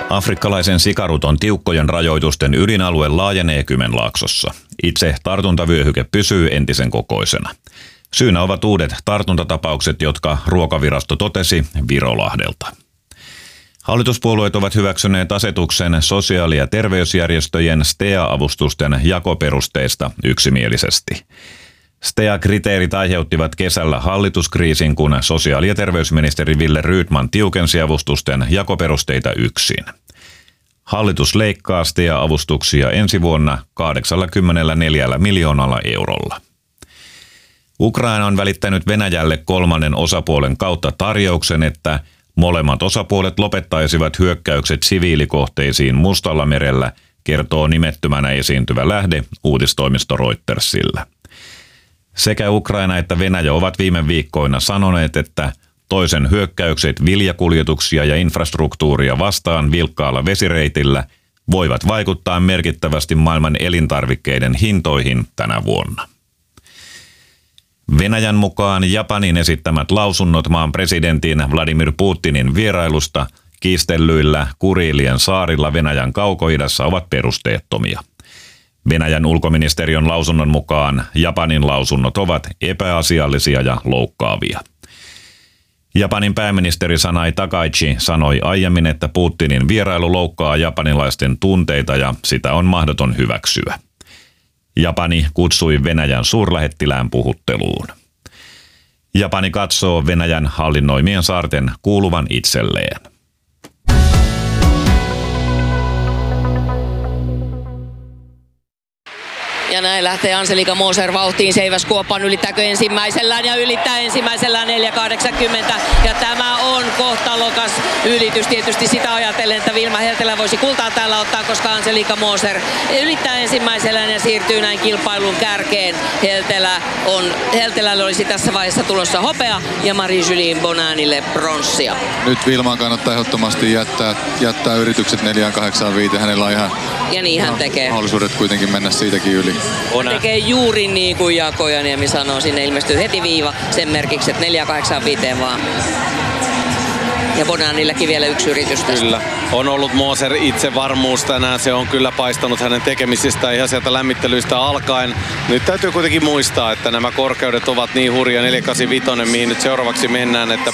Afrikkalaisen sikaruton tiukkojen rajoitusten ydinalue laajenee Kymenlaaksossa. Itse tartuntavyöhyke pysyy entisen kokoisena. Syynä ovat uudet tartuntatapaukset, jotka Ruokavirasto totesi Virolahdelta. Hallituspuolueet ovat hyväksyneet asetuksen sosiaali- ja terveysjärjestöjen STEA-avustusten jakoperusteista yksimielisesti. STEA-kriteerit aiheuttivat kesällä hallituskriisin, kun sosiaali- ja terveysministeri Wille Rydman tiukensi avustusten jakoperusteita yksin. Hallitus leikkaa STEA-avustuksia ensi vuonna 84 miljoonalla eurolla. Ukraina on välittänyt Venäjälle kolmannen osapuolen kautta tarjouksen, että molemmat osapuolet lopettaisivat hyökkäykset siviilikohteisiin Mustallamerellä, kertoo nimettömänä esiintyvä lähde uutistoimisto Reutersillä. Sekä Ukraina että Venäjä ovat viime viikkoina sanoneet, että toisen hyökkäykset viljakuljetuksia ja infrastruktuuria vastaan vilkkaalla vesireitillä voivat vaikuttaa merkittävästi maailman elintarvikkeiden hintoihin tänä vuonna. Venäjän mukaan Japanin esittämät lausunnot maan presidentin Vladimir Putinin vierailusta kiistellyillä Kuriilien saarilla Venäjän kaukoidässä ovat perusteettomia. Venäjän ulkoministeriön lausunnon mukaan Japanin lausunnot ovat epäasiallisia ja loukkaavia. Japanin pääministeri Sanai Takaichi sanoi aiemmin, että Putinin vierailu loukkaa japanilaisten tunteita ja sitä on mahdoton hyväksyä. Japani kutsui Venäjän suurlähettilään puhutteluun. Japani katsoo Venäjän hallinnoimien saarten kuuluvan itselleen. Ja näin lähtee Angelika Moser vauhtiin Seiväskuopan. Ylittääkö ensimmäisellään ja ylittää ensimmäisellään 4.80. Ja tämä on kohtalokas ylitys. Tietysti sitä ajatellen, että Vilma Heltelä voisi kultaa täällä ottaa, koska Angelika Moser ylittää ensimmäisellään ja siirtyy näin kilpailun kärkeen. Heltelälle olisi tässä vaiheessa tulossa hopea ja Marie-Julie Bonanille pronssia. Nyt Vilmaan kannattaa ehdottomasti jättää yritykset 4.85. Hänellä on ihan ja niin hän tekee. Mahdollisuudet kuitenkin mennä siitäkin yli. Hän tekee juuri niin kuin Jaakko Ojaniemi sanoo. Sinne ilmestyy heti viiva sen merkiksi, että 4.85 vaan. Ja Bonanillekin vielä yksi yritys tästä. Kyllä. On ollut Moser itsevarmuus tänään. Se on kyllä paistanut hänen tekemisistään ihan sieltä lämmittelyistä alkaen. Nyt täytyy kuitenkin muistaa, että nämä korkeudet ovat niin hurja 4.85, mihin nyt seuraavaksi mennään, että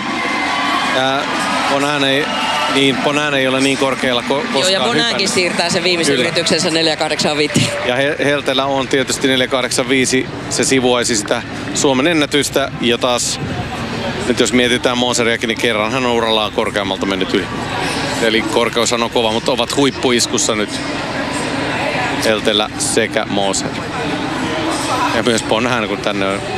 Bonan ei ole niin korkealla koskaan. Joo, ja Bonankin siirtää sen viimeisen yrityksensä 4.85. Ja Heltelä on tietysti 4.85. Se sivuaisi sitä Suomen ennätystä. Ja taas, nyt jos mietitään Moseriakin, niin kerran hän on urallaan korkeammalta mennyt yli. Eli korkeus on kova, mutta ovat huippuiskussa nyt Heltelä sekä Moser. Ja myös Bonan, kun tänne on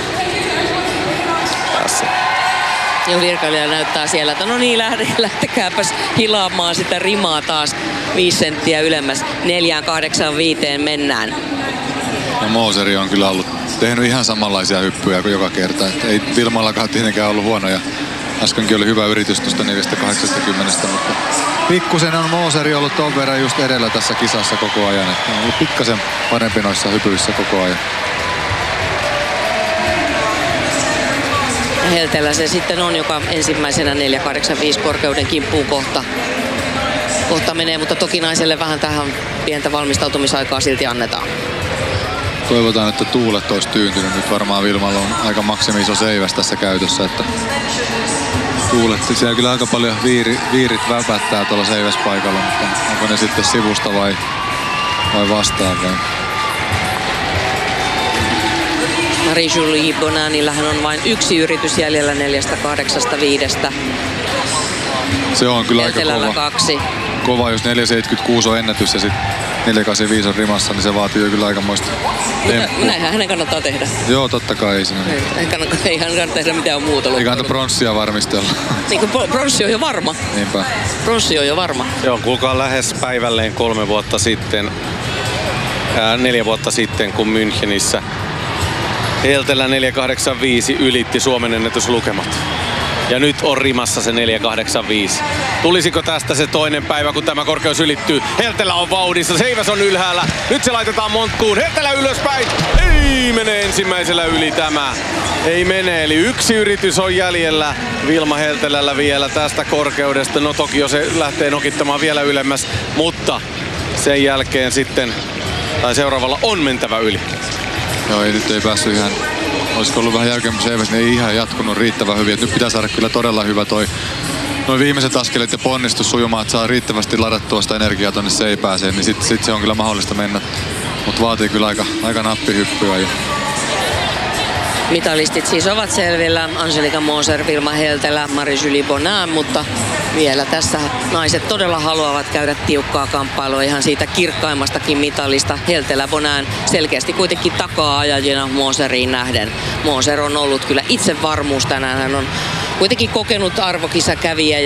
päässä. Jo virkailija näyttää siellä, että no niin, lähtekääpäs hilaamaan sitä rimaa taas 5 senttiä ylemmäs. 4.85 mennään. Ja Moseri on kyllä tehnyt ihan samanlaisia hyppyjä kuin joka kerta. Et ei Vilmallakaan tietenkään ollut huonoja. Äskenkin oli hyvä yritys tuosta 4.80, mutta pikkusen on Moseri ollut ton verran just edellä tässä kisassa koko ajan. Että on ollut pikkasen parempi noissa hypyissä koko ajan. Heltelä se sitten on, joka ensimmäisenä 4.85 korkeuden kimppuun kohta menee, mutta toki naiselle vähän tähän pientä valmistautumisaikaa silti annetaan. Toivotaan, että tuulet olisi tyyntynyt. Nyt varmaan Vilmalla on aika maksimi-iso seiväs tässä käytössä, että tuulet, siellä kyllä aika paljon viirit väpättää tuolla seiväspaikalla, mutta onko ne sitten sivusta vai vastaavaa? Marie-Julie Bonanillahan on vain yksi yritys jäljellä 4.85. Se on kyllä aika kova. 2. Kova, jos 4.76 on ennätys ja sitten 4.85 on rimassa, niin se vaatii jo kyllä aikamoista temppua. Näinhän hänen kannattaa tehdä. Joo, totta kai ei siinä. Ei hän kannata tehdä mitään muuta. Ei kannata pronssia varmistella. Niin kuin pronssi on jo varma. Niinpä. Pronssi on jo varma. Joo, kuulkaa lähes päivälleen 4 vuotta sitten, kun Münchenissä Heltelä 4.85 ylitti Suomen ennätyslukemat. Ja nyt on rimassa se 4.85. Tulisiko tästä se toinen päivä, kun tämä korkeus ylittyy? Heltelä on vauhdissa, Seiväs on ylhäällä. Nyt se laitetaan monttuun. Heltelä ylöspäin. Ei mene ensimmäisellä yli tämä. Ei mene, eli yksi yritys on jäljellä Vilma Heltelällä vielä tästä korkeudesta. No toki jo se lähtee nokittamaan vielä ylemmäs, mutta sen jälkeen sitten, tai seuraavalla on mentävä yli. Joo, nyt ei päässyt ihan, olisiko ollut vähän jälkeen, Seiväs, niin ei ihan jatkunut riittävän hyvin. Et nyt pitää saada kyllä todella hyvä noin viimeiset askeleet ja ponnistus sujumaan, että saa riittävästi ladattua sitä energiaa tonne seipääseen, niin sit se on kyllä mahdollista mennä. Mutta vaatii kyllä aika nappihyppyä. Mitalistit siis ovat selvillä. Angelika Moser, Vilma Heltelä, Marie-Julie Bonin, mutta vielä tässä naiset todella haluavat käydä tiukkaa kamppailua ihan siitä kirkkaimmastakin mitalista. Heltelä Bonin selkeästi kuitenkin takaa ajajina Moseriin nähden. Moser on ollut kyllä itsevarmuus tänään. Hän on kuitenkin kokenut arvokisakävijä